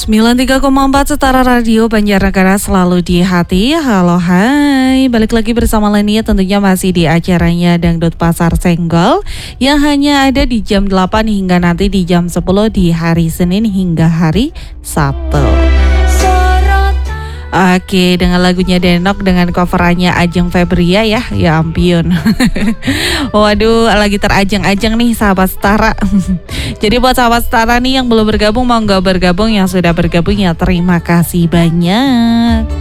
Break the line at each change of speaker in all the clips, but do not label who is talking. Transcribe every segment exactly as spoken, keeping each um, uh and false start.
sembilan puluh tiga koma empat Setara Radio Banjarnegara selalu di hati. Halo hai, balik lagi bersama Lenia tentunya masih di acaranya Dangdut Pasar Senggol yang hanya ada di jam delapan hingga nanti di jam sepuluh di hari Senin hingga hari Sabtu. Oke, dengan lagunya Denok dengan coverannya Ajeng Febria ya, ya ampun. Waduh, lagi terajang-ajang nih sahabat Setara. Jadi buat sahabat Setara nih yang belum bergabung, mau nggak bergabung, yang sudah bergabung ya terima kasih banyak.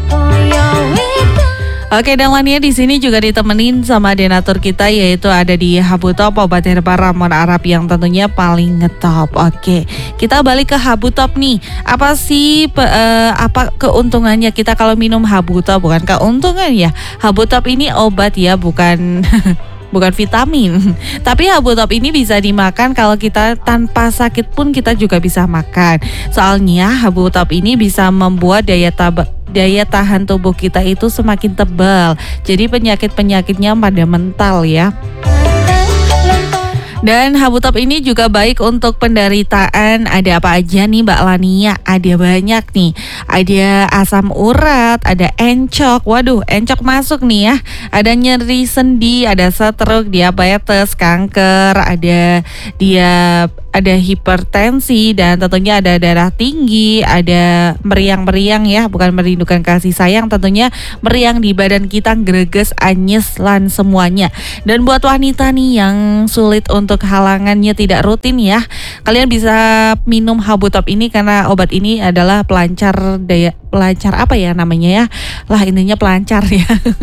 Oke, dan Lania di sini juga ditemenin sama denatur kita yaitu ada di Habu Top obat herbal Ramon Arab yang tentunya paling ngetop. Oke, kita balik ke Habu Top nih. Apa sih pe, uh, apa keuntungannya kita kalau minum Habu Top? Bukan keuntungan ya. Habu Top ini obat ya, bukan bukan vitamin. Tapi Habu Top ini bisa dimakan kalau kita tanpa sakit pun kita juga bisa makan. Soalnya Habu Top ini bisa membuat daya tab daya tahan tubuh kita itu semakin tebal. Jadi penyakit-penyakitnya pada mental ya. Dan Habu Top ini juga baik untuk penderitaan. Ada apa aja nih Mbak Lania? Ada banyak nih. Ada asam urat, ada encok. Waduh, encok masuk nih ya. Ada nyeri sendi, ada stroke, diabetes, kanker, ada dia ada hipertensi dan tentunya ada darah tinggi, ada meriang-meriang ya, bukan merindukan kasih sayang, tentunya meriang di badan kita, greges, anyes, lan semuanya. Dan buat wanita nih yang sulit untuk halangannya tidak rutin ya, kalian bisa minum Habu Top ini karena obat ini adalah pelancar daya, pelancar apa ya namanya ya, lah intinya pelancar ya.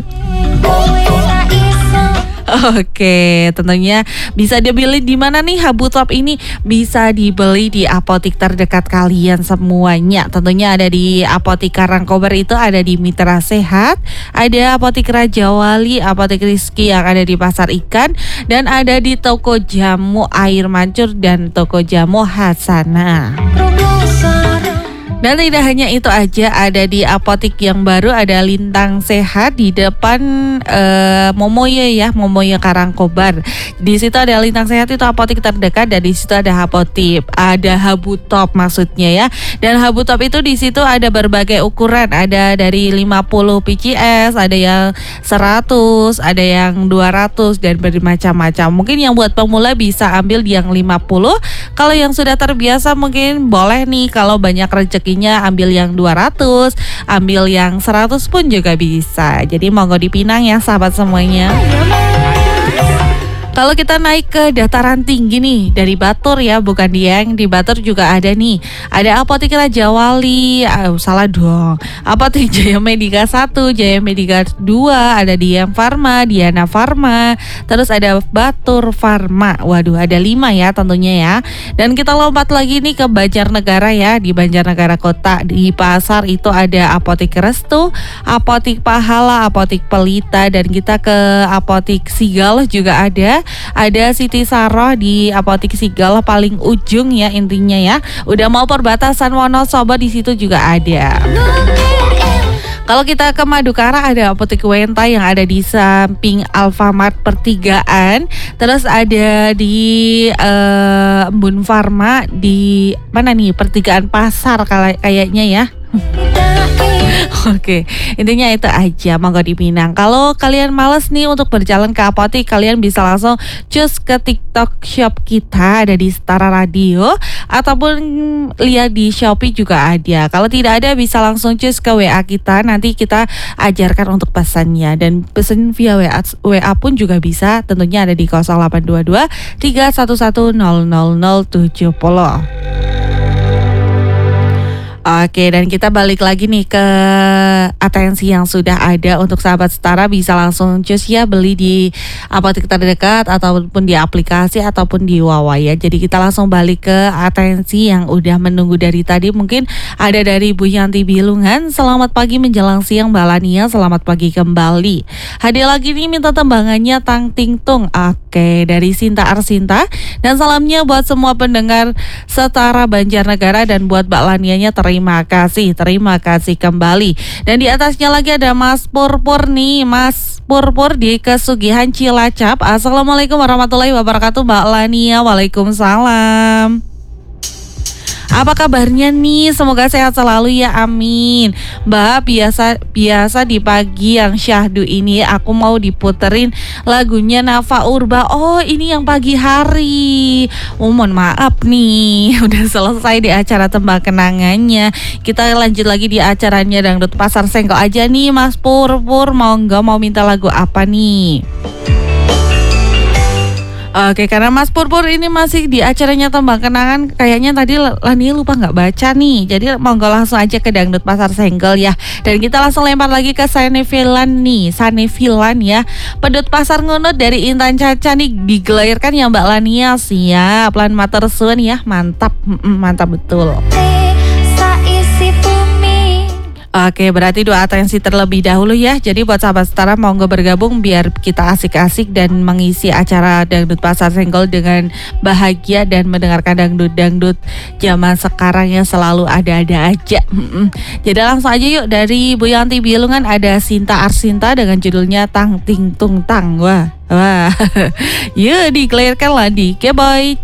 Oke, tentunya bisa dibeli di mana nih Habu Top ini? Bisa dibeli di apotik terdekat kalian semuanya. Tentunya ada di Apotik Karangkobar itu ada di Mitra Sehat, ada Apotik Raja Wali, Apotik Rizky yang ada di Pasar Ikan, dan ada di Toko Jamu Air Mancur dan Toko Jamu Hasanah. Dan tidak hanya itu aja, ada di apotik yang baru ada Lintang Sehat di depan uh, Momoye ya, Momoye Karangkobar. Di situ ada Lintang Sehat itu apotik terdekat dan di situ ada apotik, ada Habu Top maksudnya ya. Dan Habu Top itu di situ ada berbagai ukuran, ada dari lima puluh P C S, ada yang seratus, ada yang dua ratus dan bermacam-macam. Mungkin yang buat pemula bisa ambil yang lima puluh. Kalau yang sudah terbiasa mungkin boleh nih kalau banyak rezeki ambil yang dua ratus, ambil yang seratus pun juga bisa. Jadi monggo dipinang ya sahabat semuanya. Kalau kita naik ke dataran tinggi nih, dari Batur ya, bukan Dieng, di Batur juga ada nih. Ada Apotik Raja Wali, oh, salah dong. Apotik Jaya Medika satu, Jaya Medika dua, ada Dieng Farma, Diana Farma, terus ada Batur Farma. Waduh, ada lima ya tentunya ya. Dan kita lompat lagi nih ke Banjarnegara ya, di Banjarnegara Kota, di pasar itu ada Apotik Restu, Apotik Pahala, Apotik Pelita, dan kita ke Apotik Sigal juga ada. Ada Siti Saroh di Apotik Sigal paling ujung ya intinya ya. Udah mau perbatasan Wonosobo di situ juga ada. Kalau kita ke Madukara ada Apotik Wenta yang ada di samping Alfamart Pertigaan. Terus ada di uh, Embun Farma di mana nih, Pertigaan Pasar kayaknya ya. Oke, intinya itu aja, monggo dipinang. Kalau kalian males nih untuk berjalan ke apotik, kalian bisa langsung cus ke TikTok shop kita, ada di Setara Radio, ataupun lihat di Shopee juga ada. Kalau tidak ada bisa langsung cus ke W A kita, nanti kita ajarkan untuk pesannya. Dan pesan via W A, W A pun juga bisa, tentunya ada di nol delapan dua dua tiga satu satu nol nol nol tujuh nol. Oke, dan kita balik lagi nih ke atensi yang sudah ada untuk sahabat Setara, bisa langsung cus ya beli di apotek terdekat ataupun di aplikasi ataupun di Wawa ya. Jadi kita langsung balik ke atensi yang udah menunggu dari tadi. Mungkin ada dari Bu Yanti Bilungan, selamat pagi menjelang siang Mbak Lania, selamat pagi kembali. Hadiah lagi nih minta tembangannya Tang Ting Tung. Oke, dari Sinta Arsinta, dan salamnya buat semua pendengar Setara Banjarnegara dan buat Mbak Lanianya terima Terima kasih, terima kasih kembali. Dan di atasnya lagi ada Mas Purpur nih, Mas Purpur di Kesugihan Cilacap. Assalamualaikum warahmatullahi wabarakatuh Mbak Lania. Waalaikumsalam. Apa kabarnya nih? Semoga sehat selalu ya, amin. Mbak, biasa biasa di pagi yang syahdu ini aku mau diputerin lagunya Nafa Urba. Oh, ini yang pagi hari. Oh, mohon maaf nih, udah selesai di acara tembak kenangannya. Kita lanjut lagi di acaranya Dangdut Pasar Senggol aja nih, Mas Pur. Pur, mau nggak mau minta lagu apa nih? Oke, karena Mas Purpur ini masih di acaranya Tembang Kenangan, kayaknya tadi Lani lupa nggak baca nih. Jadi monggo langsung aja ke Dangdut Pasar Senggol ya. Dan kita langsung lempar lagi ke Sanevilan nih, Sanevilan ya. Pedut Pasar Ngunut dari Intan Caca nih digelirkan ya Mbak Lania. Siap, lan matur suwun ya, mantap, mantap betul. Oke, berarti dua atensi terlebih dahulu ya. Jadi buat sahabat setara monggo bergabung biar kita asik-asik dan mengisi acara Dangdut Pasar Senggol dengan bahagia dan mendengarkan dangdut-dangdut zaman sekarang yang selalu ada-ada aja. Jadi langsung aja yuk, dari Bu Yanti Bilungan ada Sinta Arsinta dengan judulnya Tang Ting Tung Tang. Wah, wah. Yuk dikelirkan lah di K-Boy.